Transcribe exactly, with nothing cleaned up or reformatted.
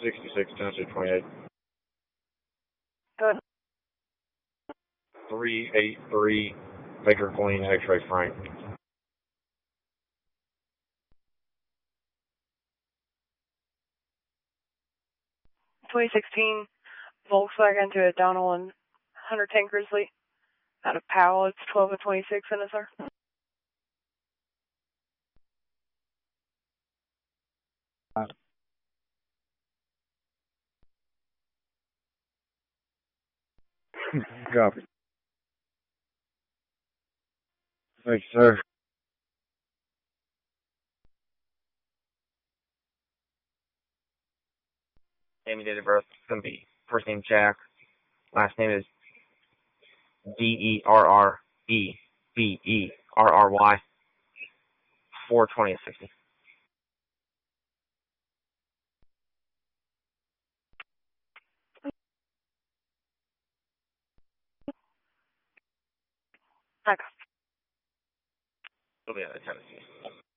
sixty-six, Tennessee twenty-eight. Go ahead. three eight three, Baker Queen, X-ray Frank. twenty sixteen Volkswagen to a Donald and Hunter Tank Grizzly out of Powell. It's twelve of twenty-six in it, sir. Copy. Thank you, sir. Name, date of birth is going to be first name Jack, last name is D E R R E B E R R Y, four twenty sixty. Okay. It'll be out of Tennessee.